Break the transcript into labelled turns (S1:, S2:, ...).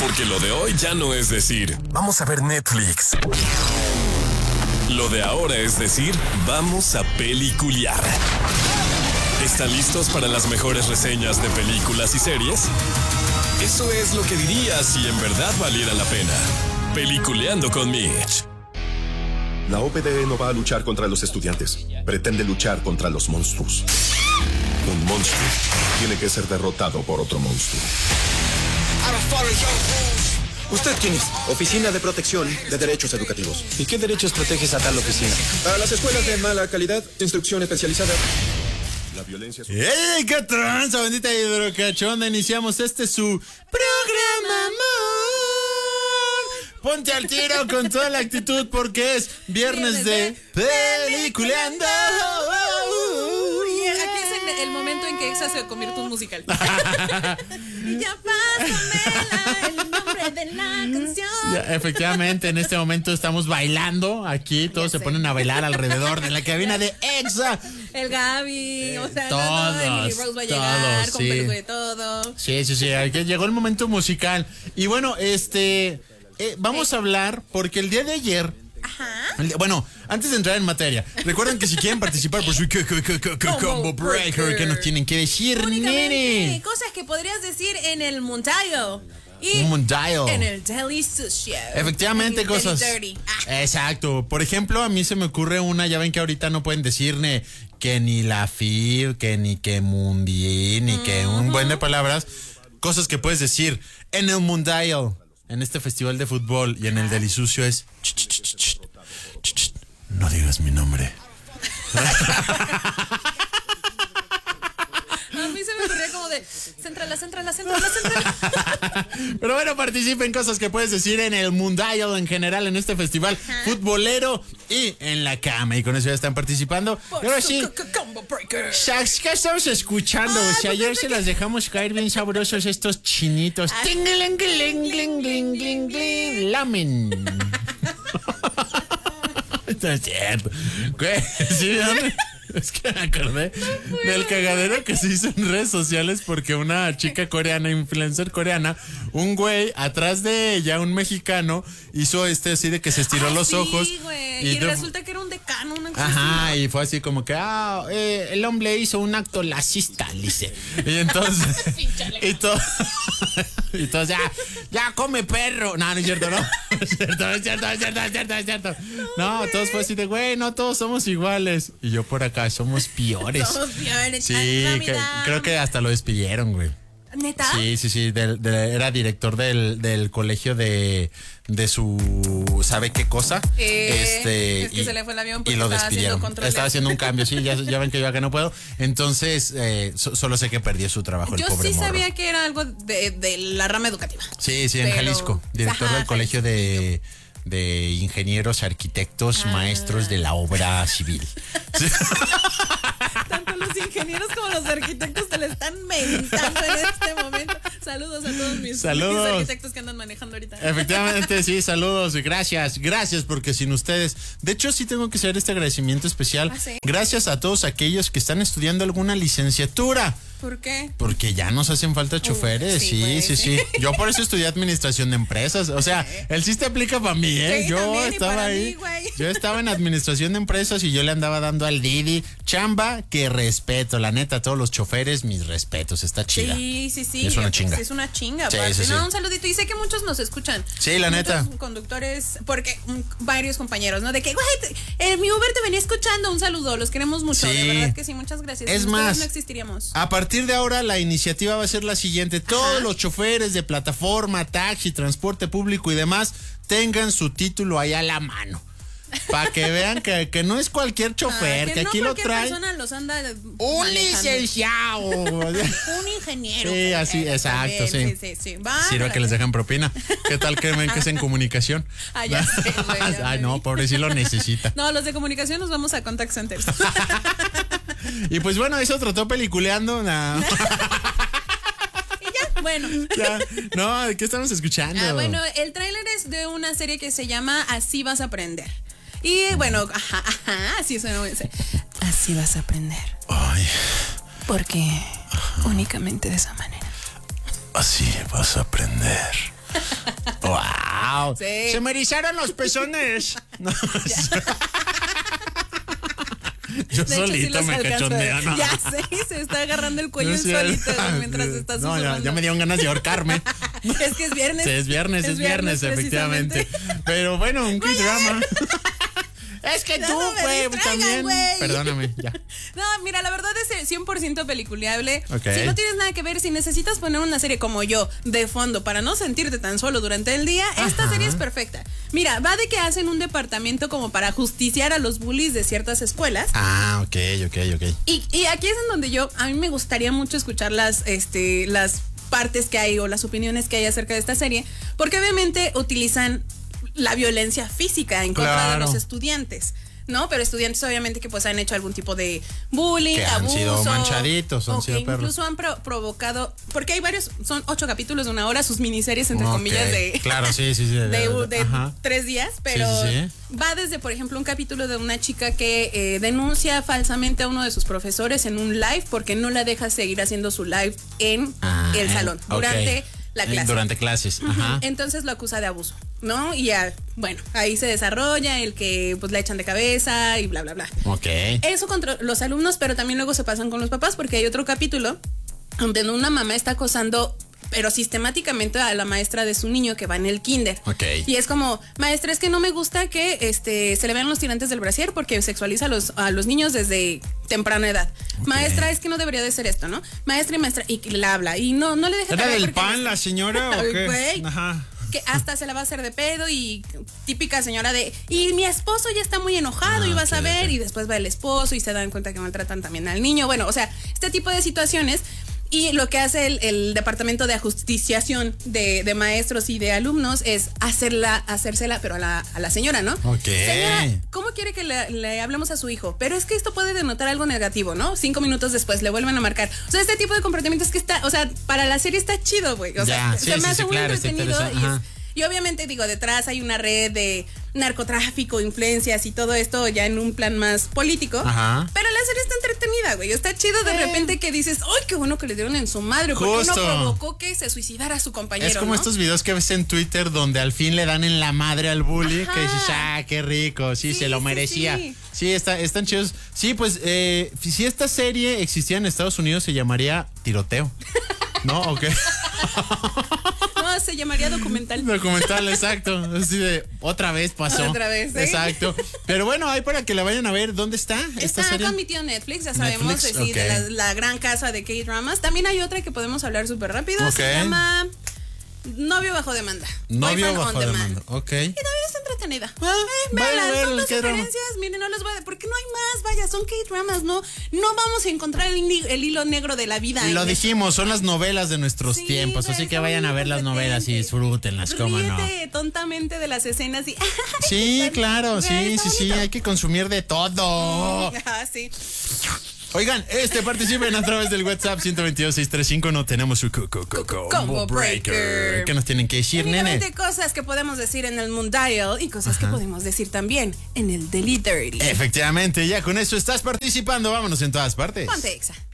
S1: Porque lo de hoy ya no es decir, vamos a ver Netflix. Lo de ahora es decir, vamos a peliculear. ¿Están listos para las mejores reseñas de películas y series? Eso es lo que diría si en verdad valiera la pena. Peliculeando con Mitch.
S2: La OPDE no va a luchar contra los estudiantes. Pretende luchar contra los monstruos. Un monstruo tiene que ser derrotado por otro monstruo.
S3: ¿Usted quién es?
S4: Oficina de Protección de Derechos Educativos.
S3: ¿Y qué derechos proteges a tal oficina?
S4: A las escuelas de mala calidad, instrucción especializada.
S2: La violencia...
S5: ¡Ey, qué tranza, bendita hidrocachonda! Iniciamos su programa, amor. Ponte al tiro con toda la actitud porque es viernes de Peliculeando.
S6: Aquí es el momento en que Exa se convierte en un musical. Y ya pásamela, el nombre de la canción.
S5: Ya, efectivamente, en este momento estamos bailando aquí. Todos se ponen a bailar alrededor de la cabina de Exa.
S6: El Gaby, o sea,
S5: todos,
S6: Emily Rose va a llegar con
S5: sí.
S6: peluco de todo.
S5: Sí, aquí llegó el momento musical. Y bueno, vamos a hablar porque el día de ayer...
S6: Ajá.
S5: Bueno, antes de entrar en materia, recuerden que si quieren participar por su Combo Breaker, ¿qué nos tienen que decir, nene?
S6: Cosas que podrías decir en el Mundial. Y
S5: Mundial.
S6: en el Daily Sushi.
S5: Efectivamente,
S6: el
S5: cosas.
S6: Dirty.
S5: Exacto. Por ejemplo, a mí se me ocurre una, ya ven que ahorita no pueden decir que ni la FIB, que ni que Mundi, ni que un buen de palabras. Cosas que puedes decir en el Mundial, en este festival de fútbol y en el Delisucio es... No digas mi nombre.
S6: A mí se me ocurría como de céntrala.
S5: Pero bueno, participen, cosas que puedes decir en el Mundial en general, en este festival futbolero y en la cama. Y con eso ya están participando. Pero sí,
S6: Combo Breaker.
S5: ¿qué estamos escuchando? Si ayer se las dejamos caer bien sabrosos estos chinitos. Lamen. Esto es cierto. ¿Qué? ¿Sí? ¿Dónde? Es que me acordé del cagadero que se hizo en redes sociales porque una chica coreana, influencer coreana, un güey atrás de ella, un mexicano, hizo así de que se estiró los ojos.
S6: Y resulta que era un decano.
S5: Ajá, y fue así como que, el hombre hizo un acto lacista, dice. Y entonces, y todos, ya come perro. No es cierto, no. Es cierto. No, todos fue así de, güey, no todos somos iguales. Y yo por acá, somos peores. Sí, creo que hasta lo despidieron, güey.
S6: ¿Neta?
S5: Sí. Era director del colegio de su ¿sabe qué cosa?
S6: Es que se le fue el avión porque
S5: y lo despidieron. Estaba haciendo un cambio, sí, ya ven que yo acá no puedo. Entonces, solo sé que perdió su trabajo el pobre morro.
S6: Yo sí sabía que era algo de la rama educativa.
S5: Sí, en Jalisco. Director del colegio de ingenieros, arquitectos, maestros de la obra civil. Sí.
S6: Tanto los ingenieros como los arquitectos se le están mentando en este momento. Saludos a todos mis arquitectos que andan manejando ahorita.
S5: Efectivamente, sí, saludos. Gracias, porque sin ustedes... De hecho, sí tengo que hacer este agradecimiento especial.
S6: ¿Ah, sí?
S5: Gracias a todos aquellos que están estudiando alguna licenciatura.
S6: ¿Por qué?
S5: Porque ya nos hacen falta choferes, sí. Yo por eso estudié administración de empresas. O sea, el sí te aplica para mí, ¿eh?
S6: Sí,
S5: yo estaba ahí. Yo estaba en administración de empresas y yo le andaba dando al Didi. Chamba que respeto, la neta, a todos los choferes, mis respetos. Está chida.
S6: Sí.
S5: Es una chinga.
S6: Es una chinga.
S5: Sí.
S6: No, un saludito. Y sé que muchos nos escuchan.
S5: Sí, la neta.
S6: Conductores, porque varios compañeros, ¿no? De que, güey, mi Uber te venía escuchando. Un saludo, los queremos mucho.
S5: Sí.
S6: De verdad que sí, muchas gracias.
S5: Es
S6: sin
S5: más,
S6: no existiríamos.
S5: A partir de ahora la iniciativa va a ser la siguiente. Todos los choferes de plataforma, taxi, transporte público y demás tengan su título ahí a la mano. Para que vean que no es cualquier chofer, que aquí lo trae.
S6: Persona los anda
S5: un licenciado.
S6: Un ingeniero.
S5: Sí, así, exacto, sí. Sirve que les dejan propina. ¿Qué tal que ven que es en comunicación?
S6: Ya sé, güey,
S5: Ay, no, pobre, sí lo necesita.
S6: No, los de comunicación nos vamos a contact centers.
S5: Y pues bueno, eso trató peliculeando.
S6: Bueno.
S5: Ya. No, ¿qué estamos escuchando?
S6: Bueno, el tráiler es de una serie que se llama Así vas a aprender. Y bueno, así suena. Así vas a aprender.
S5: Ay.
S6: Porque únicamente de esa manera.
S5: Así vas a aprender. ¡Wow!
S6: Sí.
S5: Se me erizaron los pezones. No, yo
S6: De hecho, sí
S5: solito
S6: los
S5: me
S6: alcanzo a
S5: cachondeo,
S6: ver.
S5: ¿no?
S6: Ya sé, se está agarrando el cuello
S5: No
S6: él
S5: es cierto.
S6: solito mientras está
S5: No,
S6: susurrando.
S5: ya me dieron ganas de ahorcarme.
S6: Es que es viernes.
S5: Sí, es viernes, efectivamente.
S6: precisamente.
S5: Pero bueno, un K-drama. Es que
S6: Ya
S5: tú,
S6: no me
S5: güey,
S6: distraigan,
S5: también.
S6: güey.
S5: Perdóname, ya.
S6: No, mira, la verdad es 100% peliculeable.
S5: Ok.
S6: Si no tienes nada que ver, si necesitas poner una serie como yo de fondo para no sentirte tan solo durante el día, esta serie es perfecta. Mira, va de que hacen un departamento como para justiciar a los bullies de ciertas escuelas.
S5: Ah, ok.
S6: Y aquí es en donde a mí me gustaría mucho escuchar las partes que hay o las opiniones que hay acerca de esta serie, porque obviamente utilizan la violencia física en contra de los estudiantes, ¿no? Pero estudiantes obviamente que pues han hecho algún tipo de bullying,
S5: Que han
S6: abuso,
S5: sido manchaditos, han
S6: o
S5: sido
S6: que
S5: perros.
S6: incluso han provocado, porque hay varios, son 8 capítulos de 1 hora, sus miniseries entre
S5: Ok.
S6: comillas de
S5: Claro, sí.
S6: de
S5: Ajá.
S6: 3 días, pero
S5: Sí.
S6: va desde, por ejemplo, un capítulo de una chica que denuncia falsamente a uno de sus profesores en un live porque no la deja seguir haciendo su live en el salón durante la clase.
S5: Durante clases, ajá.
S6: Entonces lo acusa de abuso, ¿no? Y bueno, ahí se desarrolla el que pues la echan de cabeza y bla, bla, bla.
S5: Ok.
S6: Eso contra los alumnos, pero también luego se pasan con los papás porque hay otro capítulo donde una mamá está acosando pero sistemáticamente a la maestra de su niño que va en el kinder.
S5: Ok.
S6: Y es como, maestra, es que no me gusta que se le vean los tirantes del brasier porque sexualiza a los niños desde temprana edad.
S5: Ok.
S6: Maestra, es que no debería de ser esto, ¿no? Maestra, y la habla. Y no le deja
S5: ¿Era
S6: tarea
S5: del
S6: porque-
S5: pan la señora o qué?
S6: Güey.
S5: Ajá.
S6: Que hasta se la va a hacer de pedo y típica señora y mi esposo ya está muy enojado y vas a ver, y después va el esposo y se dan cuenta que maltratan también al niño. Bueno, o sea, este tipo de situaciones. Y lo que hace el departamento de ajusticiación de maestros y de alumnos es hacérsela, pero a la señora, ¿no?
S5: Ok.
S6: Señora, ¿cómo quiere que le hablemos a su hijo? Pero es que esto puede denotar algo negativo, ¿no? 5 minutos después le vuelven a marcar. O sea, este tipo de comportamientos que está, o sea, para la serie está chido, güey. O sea, se me hace muy
S5: claro, está
S6: entretenido
S5: interesante.
S6: y obviamente, digo, detrás hay una red de narcotráfico, influencias y todo esto ya en un plan más político.
S5: Ajá.
S6: Pero la serie está entretenida, güey. Está chido de repente que dices, ¡ay, qué bueno que le dieron en su madre! Porque uno
S5: Justo.
S6: provocó que se suicidara a su compañero,
S5: Es como
S6: ¿no?
S5: estos videos que ves en Twitter donde al fin le dan en la madre al bully,
S6: Ajá.
S5: que dices, qué rico, sí, se lo
S6: sí,
S5: merecía.
S6: sí.
S5: Sí, están chidos. Sí, pues, si esta serie existiera en Estados Unidos se llamaría Tiroteo. ¿No? ¿O qué?
S6: No, se llamaría documental.
S5: Documental, exacto. Así de, otra vez pasó.
S6: Otra vez, ¿sí?
S5: Exacto. Pero bueno, ahí para que la vayan a ver, ¿dónde está esta
S6: Está
S5: serie?
S6: transmitido en Netflix, ya sabemos,
S5: Netflix,
S6: sí,
S5: ok.
S6: de la gran casa de K-Dramas. También hay otra que podemos hablar súper rápido.
S5: Ok.
S6: Se llama Novio bajo demanda.
S5: Novio
S6: Boyfriend
S5: bajo
S6: on Demand.
S5: demanda. Ok.
S6: Y también está entretenida.
S5: Vaya a
S6: Véanla,
S5: ver
S6: son dos
S5: el K-drama.
S6: sugerencias. Miren, no les voy a... Porque no hay más, vaya, son K-dramas, no vamos a encontrar el hilo negro de la vida.
S5: Lo
S6: en
S5: dijimos, son las novelas de nuestros
S6: Sí,
S5: tiempos,
S6: güey,
S5: así que
S6: son
S5: vayan a
S6: muy
S5: ver las novelas y
S6: entretenidas.
S5: disfrútenlas, cómo no.
S6: Ríete tontamente de las escenas y...
S5: Sí, claro,
S6: Güey,
S5: sí,
S6: está bonito.
S5: hay que consumir de todo.
S6: Ah, sí.
S5: Oigan, participen a través del WhatsApp 122-635, no tenemos su combo breaker. ¿Qué nos tienen que decir, nene?
S6: Únicamente cosas que podemos decir en el Mundial y cosas que podemos decir también en el Daily Dirty.
S5: Efectivamente, ya con eso estás participando, vámonos en todas partes.
S6: Ponte Exa.